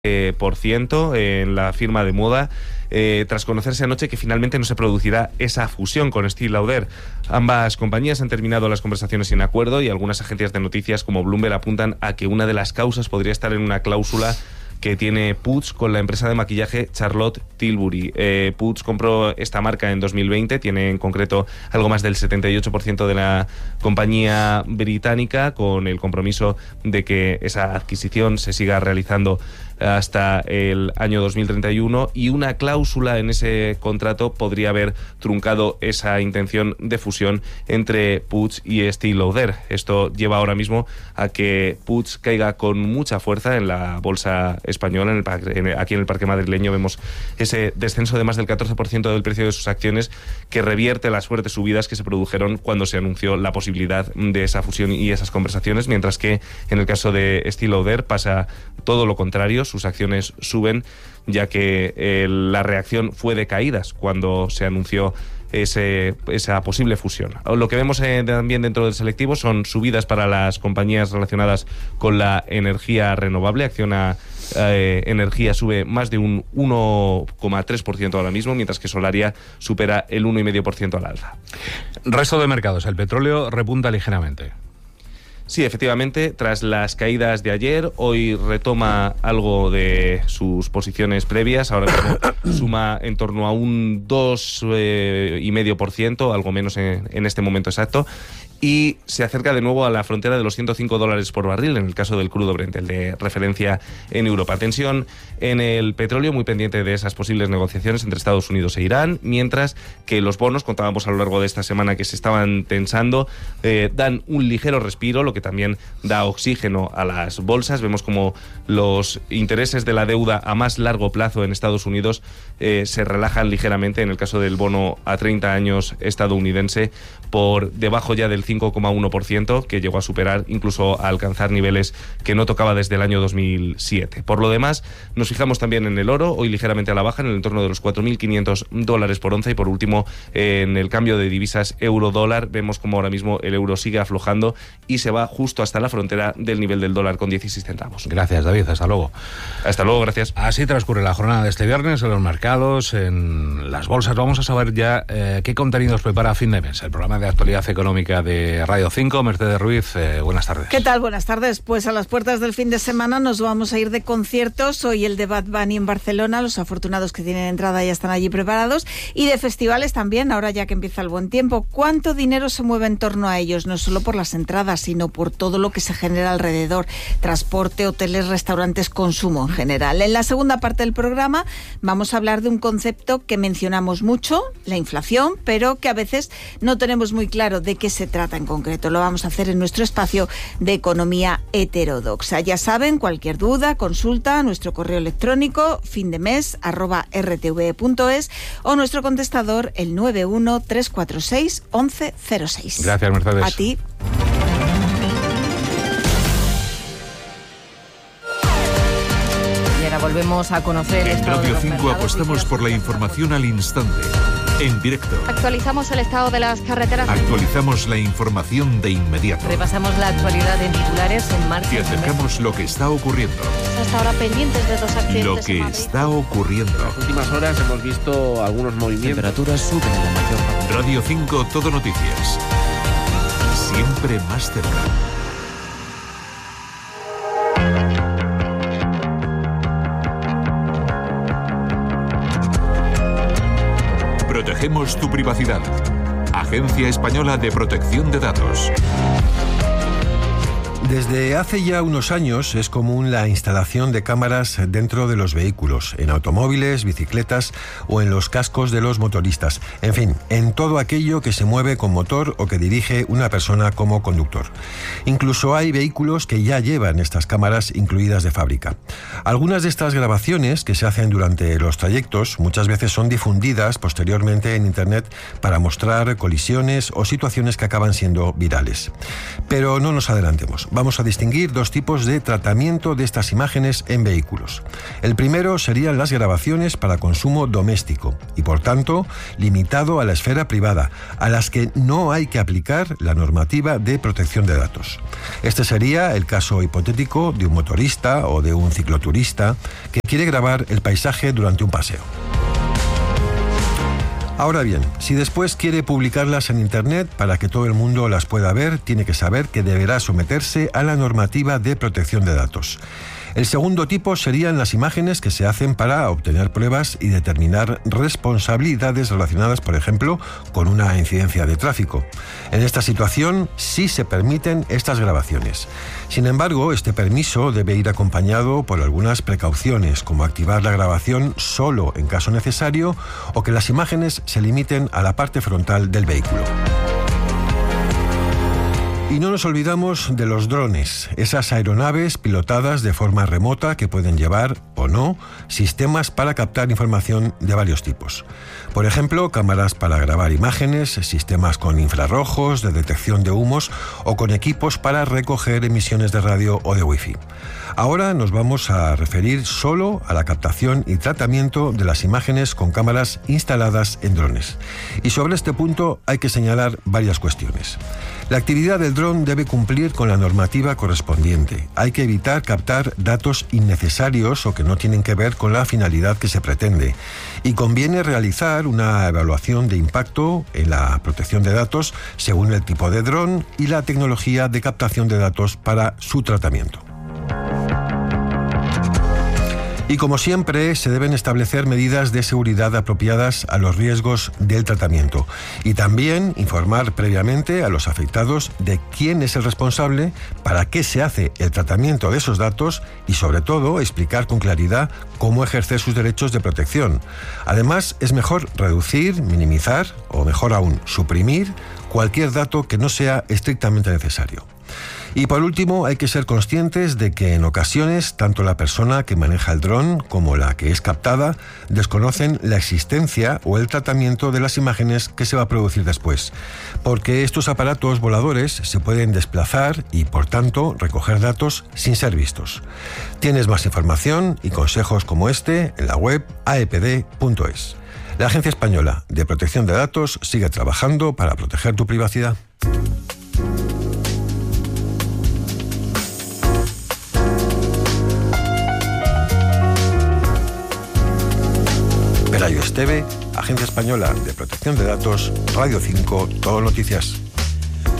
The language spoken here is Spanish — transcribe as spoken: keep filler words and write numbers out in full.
eh, por ciento en la firma de moda, eh, tras conocerse anoche que finalmente no se producirá esa fusión con Estée Lauder. Ambas compañías han terminado las conversaciones sin acuerdo y algunas agencias de noticias como Bloomberg apuntan a que una de las causas podría estar en una cláusula que tiene Puig con la empresa de maquillaje Charlotte Tilbury. Eh, Puig compró esta marca en dos mil veinte, tiene en concreto algo más del setenta y ocho por ciento de la compañía británica, con el compromiso de que esa adquisición se siga realizando hasta el año dos mil treinta y uno, y una cláusula en ese contrato podría haber truncado esa intención de fusión entre Puig y Estée Lauder. Esto lleva ahora mismo a que Puig caiga con mucha fuerza en la bolsa española. En el, en, aquí en el parque madrileño vemos ese descenso de más del catorce por ciento del precio de sus acciones, que revierte las fuertes subidas que se produjeron cuando se anunció la posibilidad de esa fusión y esas conversaciones, mientras que en el caso de Estée Lauder pasa todo lo contrario. Sus acciones suben, ya que eh, la reacción fue de caídas cuando se anunció ese, esa posible fusión. Lo que vemos eh, también dentro del selectivo son subidas para las compañías relacionadas con la energía renovable. Acciona eh, Energía sube más de un uno coma tres por ciento ahora mismo, mientras que Solaria supera el uno coma cinco por ciento al alza. Resto de mercados, el petróleo repunta ligeramente. Sí, efectivamente, tras las caídas de ayer, hoy retoma algo de sus posiciones previas. Ahora mismo suma en torno a un dos coma cinco por ciento, algo menos en, en este momento exacto, y se acerca de nuevo a la frontera de los ciento cinco dólares por barril en el caso del crudo Brent, el de referencia en Europa. Tensión en el petróleo, muy pendiente de esas posibles negociaciones entre Estados Unidos e Irán, mientras que los bonos, contábamos a lo largo de esta semana que se estaban tensando, eh, dan un ligero respiro, lo que también da oxígeno a las bolsas. Vemos como los intereses de la deuda a más largo plazo en Estados Unidos eh, se relajan ligeramente, en el caso del bono a treinta años estadounidense, por debajo ya del cinco coma uno por ciento, que llegó a superar, incluso a alcanzar niveles que no tocaba desde el año dos mil siete. Por lo demás, nos fijamos también en el oro, hoy ligeramente a la baja, en el entorno de los cuatro mil quinientos dólares por onza, y por último, en el cambio de divisas euro-dólar, vemos como ahora mismo el euro sigue aflojando y se va justo hasta la frontera del nivel del dólar con dieciséis centavos. Gracias, David, hasta luego. Hasta luego, gracias. Así transcurre la jornada de este viernes en los mercados, en las bolsas. Vamos a saber ya eh, qué contenidos prepara a fin de mes el programa de actualidad económica de Radio cinco. Mercedes Ruiz, eh, buenas tardes. ¿Qué tal? Buenas tardes. Pues a las puertas del fin de semana nos vamos a ir de conciertos. Hoy el de Bad Bunny en Barcelona, los afortunados que tienen entrada ya están allí preparados, y de festivales también, ahora ya que empieza el buen tiempo. ¿Cuánto dinero se mueve en torno a ellos? No solo por las entradas, sino por todo lo que se genera alrededor: transporte, hoteles, restaurantes, consumo en general. En la segunda parte del programa vamos a hablar de un concepto que mencionamos mucho, la inflación, pero que a veces no tenemos muy claro de qué se trata en concreto. Lo vamos a hacer en nuestro espacio de economía heterodoxa. Ya saben, cualquier duda, consulta, nuestro correo electrónico findemes arroba r t v punto es o nuestro contestador el nueve uno tres cuatro seis once cero seis. Gracias, Mercedes. A ti. Y ahora volvemos a conocer... En Radio cinco apostamos por la información al instante, en directo. Actualizamos el estado de las carreteras. Actualizamos la información de inmediato. Repasamos la actualidad en titulares en marcha. Y acercamos lo que está ocurriendo. Hasta ahora pendientes de dos accidentes. Lo que está ocurriendo. En las últimas horas hemos visto algunos movimientos. Temperaturas suben en la mayor parte. Radio cinco, Todo Noticias. Siempre más cerca. Protegemos tu privacidad. Agencia Española de Protección de Datos. Desde hace ya unos años es común la instalación de cámaras dentro de los vehículos, en automóviles, bicicletas o en los cascos de los motoristas. En fin, en todo aquello que se mueve con motor o que dirige una persona como conductor. Incluso hay vehículos que ya llevan estas cámaras incluidas de fábrica. Algunas de estas grabaciones que se hacen durante los trayectos muchas veces son difundidas posteriormente en Internet para mostrar colisiones o situaciones que acaban siendo virales. Pero no nos adelantemos. Vamos vamos a distinguir dos tipos de tratamiento de estas imágenes en vehículos. El primero serían las grabaciones para consumo doméstico y, por tanto, limitado a la esfera privada, a las que no hay que aplicar la normativa de protección de datos. Este sería el caso hipotético de un motorista o de un cicloturista que quiere grabar el paisaje durante un paseo. Ahora bien, si después quiere publicarlas en Internet para que todo el mundo las pueda ver, tiene que saber que deberá someterse a la normativa de protección de datos. El segundo tipo serían las imágenes que se hacen para obtener pruebas y determinar responsabilidades relacionadas, por ejemplo, con una incidencia de tráfico. En esta situación sí se permiten estas grabaciones. Sin embargo, este permiso debe ir acompañado por algunas precauciones, como activar la grabación solo en caso necesario o que las imágenes se limiten a la parte frontal del vehículo. Y no nos olvidamos de los drones, esas aeronaves pilotadas de forma remota que pueden llevar, o no, sistemas para captar información de varios tipos. Por ejemplo, cámaras para grabar imágenes, sistemas con infrarrojos, de detección de humos o con equipos para recoger emisiones de radio o de wifi. Ahora nos vamos a referir solo a la captación y tratamiento de las imágenes con cámaras instaladas en drones. Y sobre este punto hay que señalar varias cuestiones. La actividad del dron debe cumplir con la normativa correspondiente. Hay que evitar captar datos innecesarios o que no tienen que ver con la finalidad que se pretende. Y conviene realizar una evaluación de impacto en la protección de datos según el tipo de dron y la tecnología de captación de datos para su tratamiento. Y como siempre, se deben establecer medidas de seguridad apropiadas a los riesgos del tratamiento y también informar previamente a los afectados de quién es el responsable, para qué se hace el tratamiento de esos datos y, sobre todo, explicar con claridad cómo ejercer sus derechos de protección. Además, es mejor reducir, minimizar o, mejor aún, suprimir cualquier dato que no sea estrictamente necesario. Y por último, hay que ser conscientes de que en ocasiones tanto la persona que maneja el dron como la que es captada desconocen la existencia o el tratamiento de las imágenes que se va a producir después, porque estos aparatos voladores se pueden desplazar y, por tanto, recoger datos sin ser vistos. Tienes más información y consejos como este en la web a e p d punto es. La Agencia Española de Protección de Datos sigue trabajando para proteger tu privacidad. Pelayo Esteve, Agencia Española de Protección de Datos, Radio cinco, Todo Noticias.